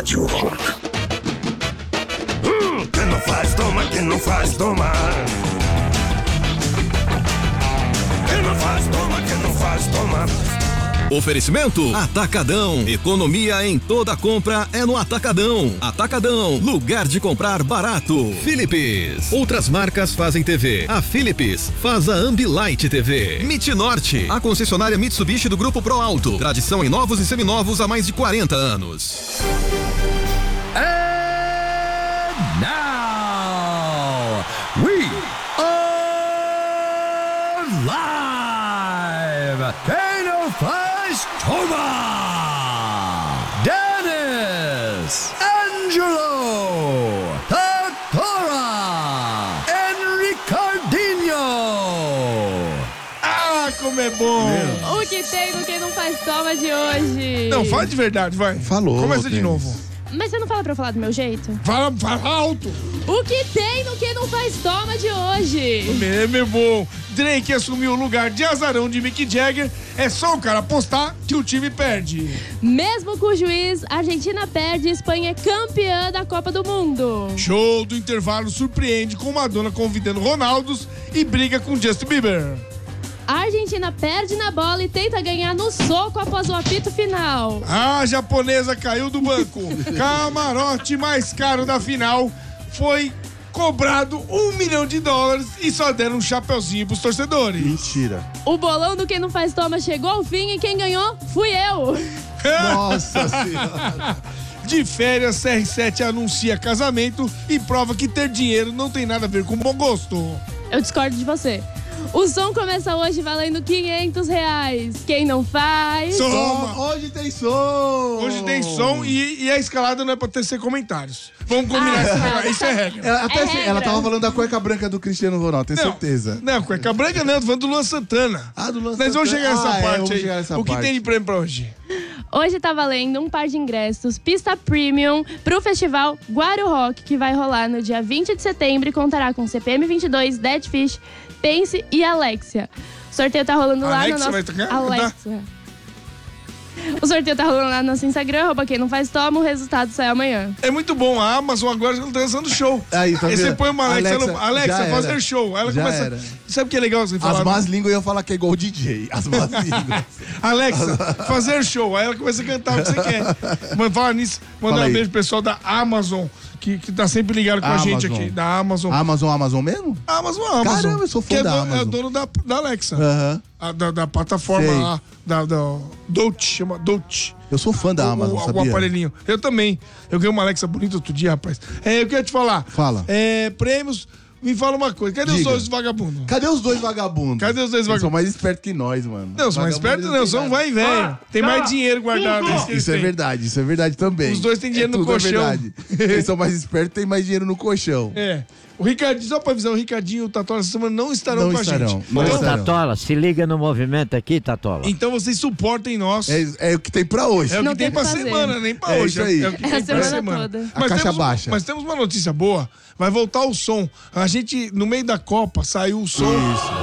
Rádio Rock. Quem não faz, toma. Quem não faz, toma. Quem não faz, toma. Quem não faz, toma. Oferecimento Atacadão. Economia em toda compra é no Atacadão. Atacadão, lugar de comprar barato. Philips. Outras marcas fazem TV. A Philips faz a Ambilight TV. MIT Norte, a concessionária Mitsubishi do Grupo Pro Alto. Tradição em novos e seminovos há mais de 40 anos. And now we are live. Quem não faz, toma! Dennis, Angelo, Tatora, Ricardinho. Ah, como é bom! O que tem no Quem Não Faz Toma de hoje? Não, fala de verdade, vai. Falou. Começa de Denis. novo. Mas você não fala pra eu falar do meu jeito? Fala alto. O que tem no Quem Não Faz Toma de hoje? Meu bom. Drake assumiu o lugar de azarão de Mick Jagger. É só o cara apostar que o time perde. Mesmo com o juiz, a Argentina perde e Espanha é campeã da Copa do Mundo. Show do intervalo surpreende com Madonna convidando Ronaldos e briga com Justin Bieber. A Argentina perde na bola e tenta ganhar no soco após o apito final. A japonesa caiu do banco. Camarote mais caro da final foi cobrado $1 milhão e só deram um chapeuzinho pros torcedores. Mentira. O bolão do Quem Não Faz Toma chegou ao fim e quem ganhou fui eu. Nossa senhora. De férias, CR7 anuncia casamento e prova que ter dinheiro não tem nada a ver com bom gosto. Eu discordo de você. O som começa hoje valendo R$500. Quem não faz... Toma! Hoje tem som. Hoje tem som e a escalada não é pra tecer comentários. Vamos combinar esse negócio. Isso é regra. Ela tava falando da cueca branca do Cristiano Ronaldo, tenho certeza. Não, cueca branca não, tô falando do Luan Santana. Ah, do Luan Nós vamos Santana. chegar nessa parte vamos aí. chegar nessa O que parte. tem de prêmio pra hoje? Hoje tá valendo um par de ingressos, pista premium, pro festival Guaru Rock, que vai rolar no dia 20 de setembro e contará com CPM 22, Dead Fish, Pense e Alexia. O sorteio tá rolando lá Alexia no nosso... vai tocar? Alexia. O sorteio tá rolando lá no nosso Instagram, @quem não faz toma, o resultado sai amanhã. É muito bom, a Amazon agora já tá lançando show. Aí, tá Aí você vendo? põe uma Alexa, Alexa, no, Alexa já fazer era. show. Aí ela Já começa. era. Sabe o que é legal você falar? As más línguas eu ia falar que é igual o DJ. As más línguas. Alexa, fazer show. Aí ela começa a cantar o que você quer. Mano, falar nisso, mandar Fala um aí. beijo pro pessoal da Amazon, que tá sempre ligado com a gente aqui. Da Amazon. Amazon mesmo? Amazon. Caramba, eu sou fã que da é Amazon. É o dono da Alexa. Aham. Da plataforma Sei. lá. Da Dolce, chama Dolce. Eu sou fã da Amazon, o sabia? aparelhinho. Eu também. Eu ganhei uma Alexa bonita outro dia, rapaz. Eu queria te falar. Fala. Prêmios. Me fala uma coisa. Cadê os Diga. dois vagabundos? Cadê os dois vagabundos? Cadê os dois Eles são vagabundos? mais espertos que nós, mano. Não, são mais espertos não. São vai e velho. Tem mais dinheiro guardado. Isso é verdade também. Os dois têm dinheiro no tudo colchão. É verdade. Eles são mais espertos, têm mais dinheiro no colchão. O Ricardinho, só pra avisar, o Ricardinho e o Tatola essa semana não estarão Não com a estarão, gente. não Ô, estarão. Tatola, se liga no movimento aqui, Tatola. Então vocês suportem nós. É o que tem pra hoje. É o Não que tem tem pra o que fazer. semana, nem pra É hoje. isso aí. É o que É tem a pra semana semana. toda. A caixa baixa. Mas temos uma notícia boa. Vai voltar o som. A gente, no meio da Copa, saiu o som.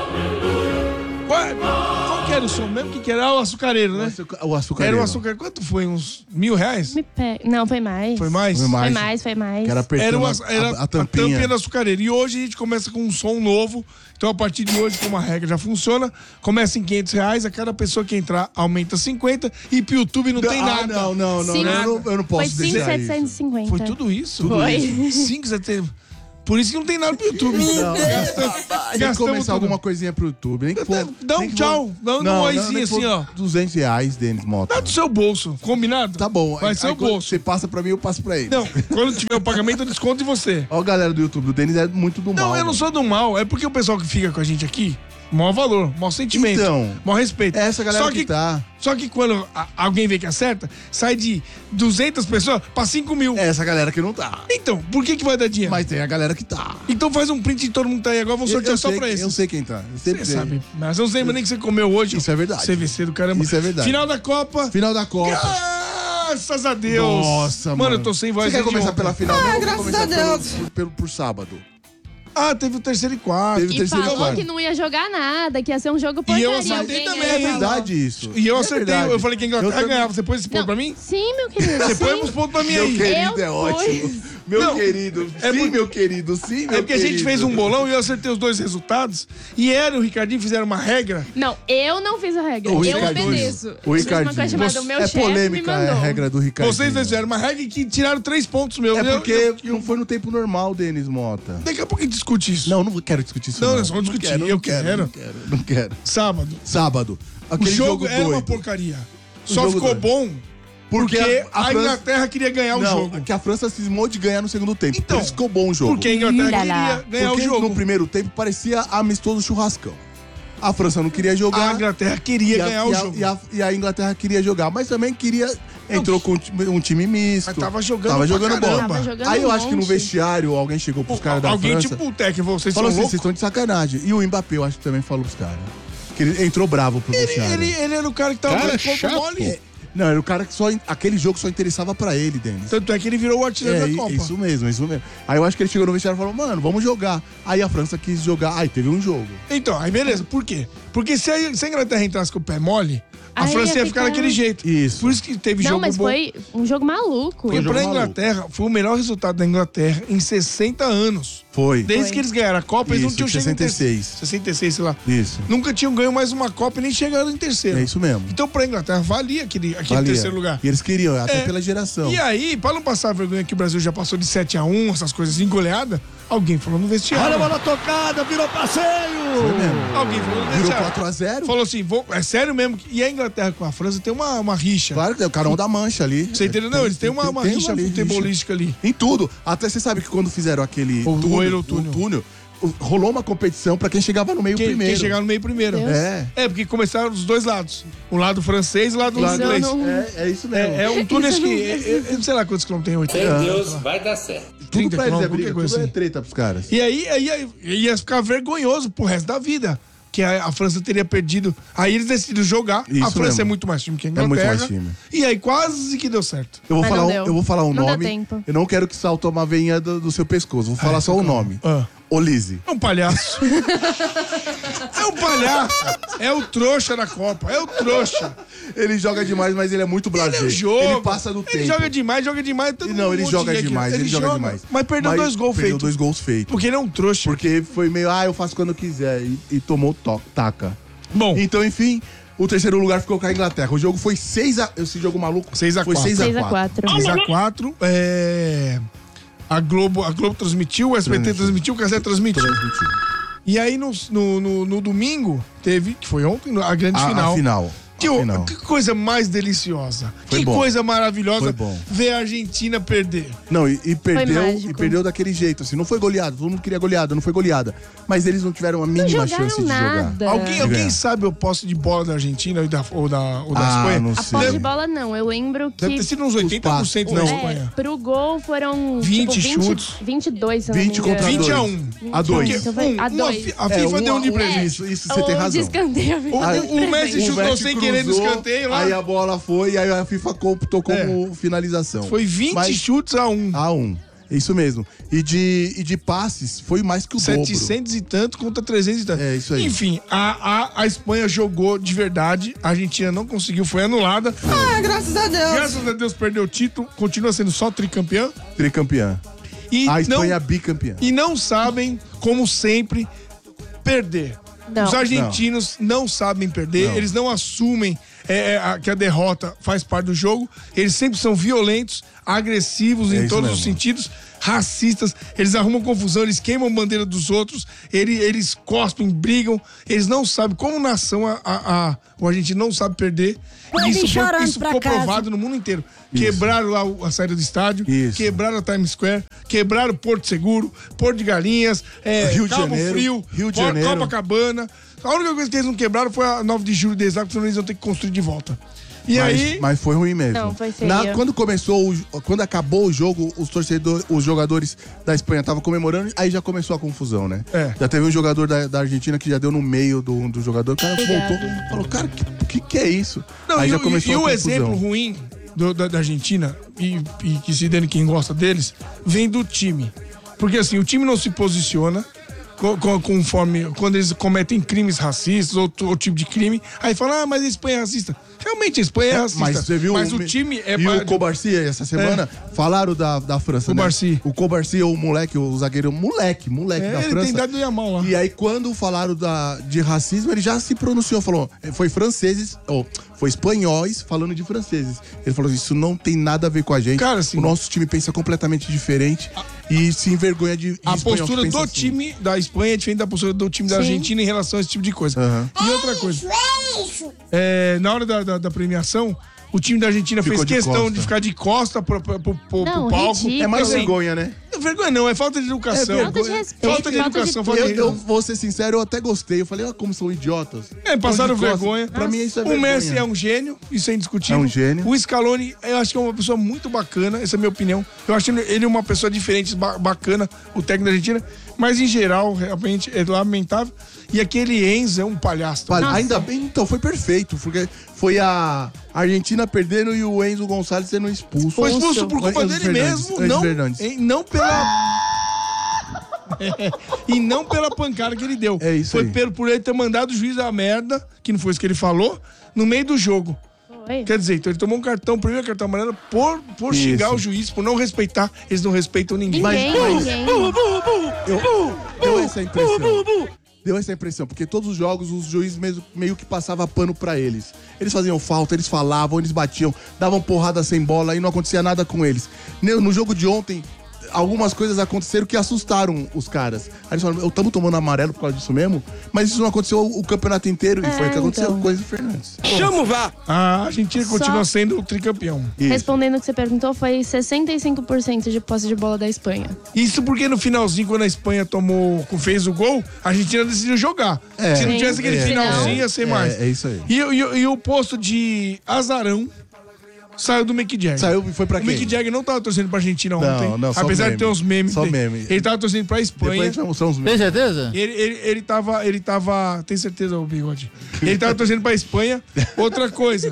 Qual que era o som mesmo? Que era o açucareiro, né? O açucareiro. Era o açucareiro. Quanto foi? Uns R$1.000? Não, foi mais. Foi mais? Foi mais. Que era apertando Era a tampinha. tampinha do açucareiro. E hoje a gente começa com um som novo. Então, a partir de hoje, como a regra já funciona, começa em R$500. A cada pessoa que entrar, aumenta 50. E pro YouTube não tem nada. Não. Eu não posso Foi deixar 5.750. Foi tudo isso? Foi. 5,70. Por isso que não tem nada pro YouTube. Tem que começar alguma coisinha pro YouTube. Nem que for, Dá nem um que tchau. Dá um oizinho nem que for assim, ó. R$200, Denis Mota. Dá do seu bolso. Combinado? Tá bom. Vai ser Aí o quando bolso. Você passa pra mim, eu passo pra ele. Não, quando tiver o pagamento, eu desconto de você. Ó, galera do YouTube, o Denis é muito do mal. Não, eu não sou do mal. É porque o pessoal que fica com a gente aqui, maior valor, maior sentimento, Então, maior respeito. essa galera Só que tá. Só que quando alguém vê que acerta, sai de 200 pessoas pra 5 mil. É essa galera que não tá. Então, por que vai dar dinheiro? Mas tem a galera que tá. Então faz um print de todo mundo tá aí agora, vou sortear Eu só sei- pra esses. Eu sei quem tá. Eu sempre Você sei. sabe, mas eu não sei nem que você comeu hoje. Isso é verdade. CVC do caramba. Isso é verdade. Final da Copa. Final da Copa. Graças a Deus. Nossa, mano. Mano, eu tô sem voz. Você quer desde começar ontem. pela final? Não, graças começar a Deus. por sábado. Ah, teve o terceiro e quarto. Teve o E terceiro e falou quarto. que não ia jogar nada, que ia ser um jogo E porcaria. eu acertei Alguém também, ia É falar. verdade isso. E eu É acertei, verdade. eu falei que a Inglaterra também- ganhava. Você pôs esse ponto Não, pra mim? Sim, meu querido. Você põe sim. uns pontos pra mim Meu aí. querido, é Eu ótimo. Meu Não, querido. é Sim, por- meu querido. Sim, meu querido. É porque a gente fez um bolão e eu acertei os dois resultados. E ela e o Ricardinho fizeram uma regra. Não, eu não fiz a regra. O eu Ricardinho. obedeço. O Fiz uma Ricardinho. coisa chamada o meu É chefe me polêmica a mandou. regra do Ricardinho. Vocês dois fizeram uma regra que tiraram 3 pontos meus. É Eu- porque eu- não foi no tempo normal, Denis Mota. Daqui a pouco a gente discute isso. Não quero discutir isso. Não, Não, nós vamos discutir. Eu quero. Não quero. Sábado. Sábado. O Aquele jogo era uma doido. porcaria. O Só jogo ficou doido. bom porque a França- Inglaterra queria ganhar o Não, jogo. que a França cismou de ganhar no segundo tempo. Então, Por isso ficou bom o jogo. Porque a Inglaterra Lá, lá. queria ganhar Porque o jogo. no primeiro tempo parecia amistoso churrascão. A França não queria jogar. A Inglaterra queria ganhar o jogo. E a Inglaterra queria jogar, mas também queria. Entrou com um time misto. Mas tava jogando Tava pra jogando caramba. bola. Tava jogando Aí eu um acho que no monte. vestiário alguém chegou pros caras da Alguém França. tipo o técnico, vocês Falou são assim: vocês loucos. estão de sacanagem. E o Mbappé, eu acho que também falou pros caras. Que ele entrou bravo pro vestiário. Ele era o cara que tava Cara dando corpo chato. mole. Não, era o cara que só. Aquele jogo só interessava pra ele, Denis. Tanto é que ele virou o artilheiro É, da Copa. isso mesmo, isso mesmo. Aí eu acho que ele chegou no vestiário e falou, mano, vamos jogar. Aí a França quis jogar, aí teve um jogo. Então, aí beleza. Por quê? Porque se a Inglaterra entrasse com o pé mole, a Aí França ia ia ficar ficar- daquele jeito. Isso. Por isso que teve Não, jogo mas bom. foi um jogo maluco. Porque jogo pra maluco. Inglaterra, foi o melhor resultado da Inglaterra em 60 anos. Foi. Desde que eles ganharam a Copa, eles não Isso, tinham chegado em 66. 66, sei lá. Isso. Nunca tinham ganho mais uma Copa e nem chegado em terceiro. É isso mesmo. Então pra Inglaterra valia aquele Valia. terceiro lugar. E eles queriam, até É. pela geração. E aí, pra não passar a vergonha que o Brasil já passou de 7-1, essas coisas assim, goleada, alguém falou no vestiário. Olha a bola tocada, virou passeio! Foi mesmo. Alguém falou no Virou vestiário. 4x0. Falou assim, é sério mesmo? E a Inglaterra com a França tem uma rixa. Claro que tem o Carão da Mancha ali. Você entendeu? Não, eles têm uma rixa ali, futebolística ali. Em tudo. Até você sabe que quando fizeram aquele O Eurotúnel. rolou uma competição pra quem chegava no meio primeiro. Quem chegar no meio primeiro. Deus. É. Porque começaram dos dois lados. O lado francês e o lado Isso eu inglês. não- É isso mesmo. É um túnel Isso que... eu Eu não sei lá quantos quilômetros tem, 80. Sem Deus, vai dar certo. Tudo 30 pra eles é quilômetros, briga, qualquer coisa tudo é assim. treta pros caras. E aí ia ficar vergonhoso pro resto da vida. Que a França teria perdido. Aí eles decidiram jogar. Isso a França mesmo. é muito mais time que a muito Inglaterra. mais time. E aí quase que deu certo. Eu vou, Mas falar não um, deu. eu vou falar um Não deu nome. tempo. Eu não quero que salta uma veinha do seu pescoço. Vou falar só o nome. Ah. Olise. É um palhaço. É um palhaço. É o trouxa da Copa. É o trouxa. Ele joga demais, mas ele é muito Ele blasé. é o jogo. Ele passa do tempo. Ele joga demais. Todo Não, ele mundo joga diria que- demais, ele joga demais. Mas perdeu 2 gols Perdeu feitos. 2 gols feitos. Porque ele é um trouxa. Porque foi meio, eu faço quando eu quiser. E tomou taca. Bom, Então, enfim, o terceiro lugar ficou com a Inglaterra. O jogo foi 6x... Esse jogo maluco 6 a foi 4. 6x4. 6x4. 6x4. A Globo transmitiu, o SBT transmitiu, o Gazeta transmitiu. E aí no domingo teve, que foi ontem, a grande final. A final. Que coisa mais deliciosa. Foi que bom. coisa maravilhosa Foi bom. ver a Argentina perder. Não, e mágico. perdeu daquele jeito, assim. Não foi goleado, todo mundo queria goleada, não foi goleada. Mas eles não tiveram a mínima jogaram chance de jogar. nada. Alguém ganhar. sabe o posse de bola da Argentina ou da Ah, Espanha? não A sei. posse de bola não, eu lembro que... Deve ter sido uns 80% da Não. Espanha. Pro gol foram 20 tipo, chutes. 22, se eu não 20 me engano. contra 20 a 2. 1. A 2. Então foi a 2. A FIFA deu um de presente. Isso, você tem O razão. descanteio. O Messi chutou Messi sem querer no cruzou, escanteio lá. Aí a bola foi, e aí a FIFA computou como finalização. Foi 20 Mas- chutes a 1. A 1. Isso mesmo. E de passes, foi mais que o 700 e tanto contra 300 e tanto. É, isso aí. Enfim, a Espanha jogou de verdade. A Argentina não conseguiu, foi anulada. Graças a Deus. Graças a Deus perdeu o título. Continua sendo só tricampeã. dobro. Tricampeã. E A Espanha não, bicampeã. e não sabem, como sempre, perder. Não. Os argentinos não sabem perder. Não. Eles não assumem que a derrota faz parte do jogo. Eles sempre são violentos, agressivos em isso todos os mesmo. sentidos, racistas. Eles arrumam confusão, eles queimam a bandeira dos outros, eles cospem, brigam. Eles não sabem, como nação, o argentino não sabe perder. Vai vir Isso chorando ficou pra casa. provado no mundo inteiro. Quebraram lá a saída do estádio, Isso. quebraram a Times Square, quebraram Porto Seguro, Porto de Galinhas, Rio de Cabo Janeiro, Frio, Rio de Janeiro. Copacabana. A única coisa que eles não quebraram foi a 9 de julho deles lá, porque senão eles iam ter que construir de volta. E aí, Mas foi ruim mesmo. Não, foi feia. Quando acabou o jogo, os jogadores da Espanha estavam comemorando, aí já começou a confusão, né? É. Já teve um jogador da Argentina que já deu no meio do jogador, o cara voltou, falou, cara, que é isso? não, aí e, já o- começou e a o confusão. exemplo ruim da Argentina, e que se dane quem gosta deles, vem do time. Porque assim, o time não se posiciona, conforme quando eles cometem crimes racistas ou outro tipo de crime, aí falam, mas a Espanha é racista. Realmente, a Espanha é racista. Mas você viu o time é... E o Cobarci, essa semana, falaram da França, Cobarci. né? O Cobarci, o zagueiro, moleque da França. Ele tem dado do Yamal lá. E aí, quando falaram de racismo, ele já se pronunciou, falou, foi franceses, foi espanhóis falando de franceses. Ele falou, isso não tem nada a ver com a gente. Cara, assim, o nosso time pensa completamente diferente e se envergonha de a postura do assim. time da Espanha é diferente da postura do time da Argentina em relação a esse tipo de coisa. E outra coisa, na hora da premiação, o time da Argentina fez questão de ficar de costa pro palco. Ridículo. É mais vergonha, né? Vergonha não, é falta de educação. Falta de respeito, Falta de educação, falta de Eu vou ser sincero, eu até gostei. Eu falei, como são idiotas. Passaram Tão de costas. vergonha. Pra mim isso é O vergonha. Messi é um gênio, isso é indiscutível. É um gênio. O Scaloni, eu acho que é uma pessoa muito bacana, essa é a minha opinião. Eu acho ele uma pessoa diferente, bacana, o técnico da Argentina. Mas, em geral, realmente, é lamentável. E aquele Enzo é um palhaço. Ainda bem, então, foi perfeito. Porque foi a Argentina perdendo e o Enzo Gonçalves sendo expulso. Foi expulso por culpa dele mesmo, não pela... E não pela pancada que ele deu. É isso aí. Foi por ele ter mandado o juiz a merda, que não foi isso que ele falou, no meio do jogo. Foi. Quer dizer, então ele tomou um primeiro cartão amarelo por xingar o juiz, por não respeitar. Eles não respeitam ninguém. Ninguém. Deu essa impressão. Deu essa impressão, porque todos os jogos os juízes meio que passavam pano pra eles. Eles faziam falta, eles falavam, eles batiam, davam porrada sem bola e não acontecia nada com eles. No jogo de ontem, algumas coisas aconteceram que assustaram os caras. Aí eles falaram, estamos tomando amarelo por causa disso mesmo? Mas isso não aconteceu o campeonato inteiro e foi o que aconteceu com o Enzo Fernandes. Chama o VAR! A Argentina continua sendo o tricampeão. Isso. Respondendo o que você perguntou, foi 65% de posse de bola da Espanha. Isso porque no finalzinho, quando a Espanha fez o gol, a Argentina decidiu jogar. Se não tivesse aquele finalzinho, ia ser mais. É isso aí. E o posto de azarão saiu do Mick Jagger. Saiu e foi pra quem? O Mick Jagger não tava torcendo pra Argentina ontem. Não, só apesar meme. de ter uns memes. Só meme. Ele tava torcendo pra Depois a Espanha. gente vai mostrar uns Tem memes. certeza? Ele tava. Tem certeza, o Bigode? Ele tava torcendo pra Espanha. Outra coisa.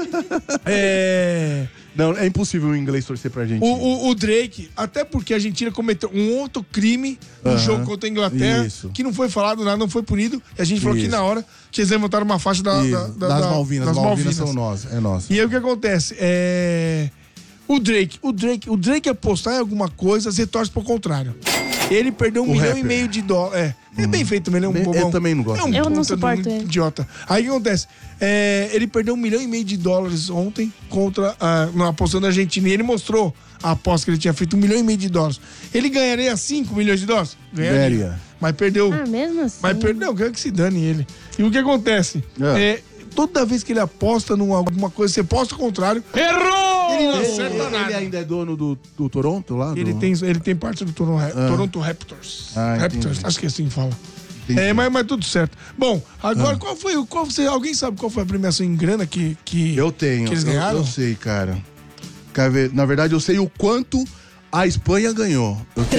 Não, é impossível o inglês torcer pra gente. O Drake, até porque a Argentina cometeu um outro crime no jogo contra a Inglaterra, Isso. que não foi falado nada, não foi punido. E a gente falou aqui Isso. na hora que eles levantaram uma faixa das Malvinas. das Malvinas são nós, é nosso. E aí o que acontece? O Drake apostar em alguma coisa, você torce pro contrário. Ele perdeu $1,5 rapper. milhão de dólares. É bem feito também, ele é um bobão. Eu também não gosto. É um Eu não puta suporto de um ele. idiota. Aí o que acontece? Ele perdeu $1,5 milhão de dólares ontem na apostando da Argentina. E ele mostrou a aposta que ele tinha feito, $1,5 milhão de dólares. Ele ganharia $5 milhões de dólares? Ganharia. Mas perdeu. Mesmo assim? Mas perdeu, quero que se dane ele. E o que acontece? Toda vez que ele aposta em alguma coisa, você aposta o contrário. Errou! Ele não acerta nada. Ele ainda é dono do Toronto lá? Ele tem parte do Toronto Raptors. Raptors, entendi. acho que é assim que fala. Entendi. Mas tudo certo. Bom, agora alguém sabe qual foi a premiação em grana que Eu tenho. que eles ganharam? Eu sei, cara. Quer ver? Na verdade, eu sei o quanto a Espanha ganhou.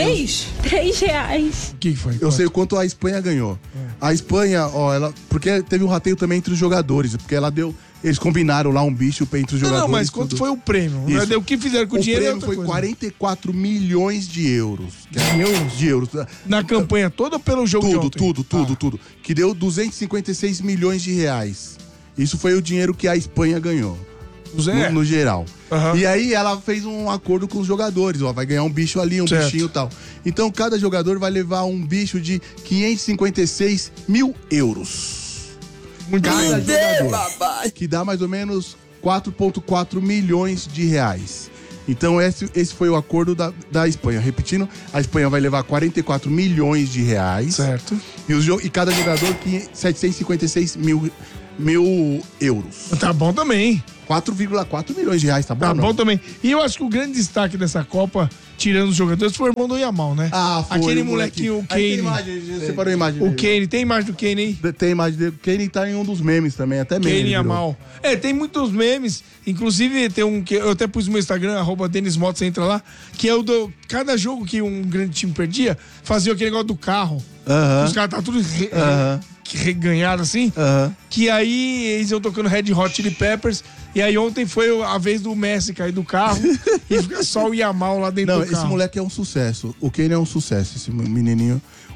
R$3? O que foi? Eu sei o quanto a Espanha ganhou. A Espanha, porque teve um rateio também entre os jogadores, porque eles combinaram lá um bicho entre os jogadores. Não, mas quanto foi o prêmio? Isso. O que fizeram com o O dinheiro? prêmio foi 44 milhões de euros. De euros. Na campanha toda ou pelo jogo de ontem? Tudo. Que deu 256 milhões de reais. Isso foi o dinheiro que a Espanha ganhou. No geral. Aham. E aí ela fez um acordo com os jogadores, vai ganhar um bicho ali, um Certo. bichinho e tal. Então cada jogador vai levar um bicho de 556 mil euros. Cada jogador. Que dá mais ou menos 4,4 milhões de reais. Então esse foi o acordo da Espanha. Repetindo, a Espanha vai levar 44 milhões de reais. Certo. E cada jogador 756 mil euros. Tá bom também. 4,4 milhões de reais, tá bom? Tá ou não? bom também. E eu acho que o grande destaque dessa Copa, tirando os jogadores, foi o irmão do Yamal, né? Foi. Aquele molequinho, o Aí tem Kane. imagem, você separou a imagem O dele. Kane, tem imagem do Kane aí? Tem imagem dele. Kane tá em um dos memes também, até meme. Kane ele e virou. Yamal. Tem muitos memes. Inclusive, tem um que eu até pus no meu Instagram, @DenisMotos, você entra lá, que é o do. Cada jogo que um grande time perdia, fazia aquele negócio do carro. Aham. Os caras tá tudo reganhado assim. Aham. Que aí eles iam tocando Red Hot Chili Peppers. E aí ontem foi a vez do Messi cair do carro e fica só o Yamal lá dentro Não, do carro. esse moleque é um sucesso. O Kane é um sucesso, esse menininho.